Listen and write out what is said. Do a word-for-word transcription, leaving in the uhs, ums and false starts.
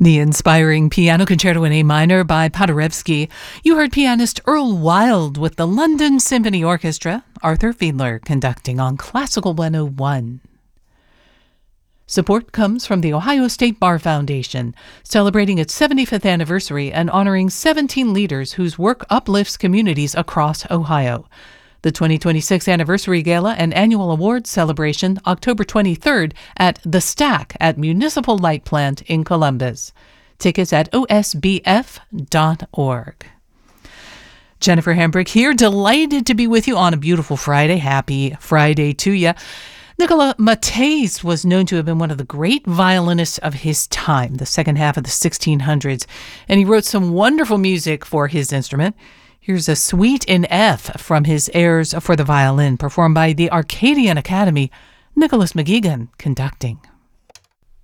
The inspiring piano concerto in A minor by Paderewski. You heard pianist Earl Wild with the London Symphony Orchestra, Arthur Fiedler conducting on Classical one oh one. Support comes from the Ohio State Bar Foundation, celebrating its seventy-fifth anniversary and honoring seventeen leaders whose work uplifts communities across Ohio. The twenty twenty-six Anniversary Gala and Annual Awards Celebration, October twenty-third at The Stack at Municipal Light Plant in Columbus. Tickets at O S B F dot org. Jennifer Hambrick here, delighted to be with you on a beautiful Friday. Happy Friday to you. Nicolas Mathès was known to have been one of the great violinists of his time, the second half of the sixteen hundreds, and he wrote some wonderful music for his instrument. Here's a suite in F from his airs for the violin, performed by the Arcadian Academy, Nicholas McGeegan conducting.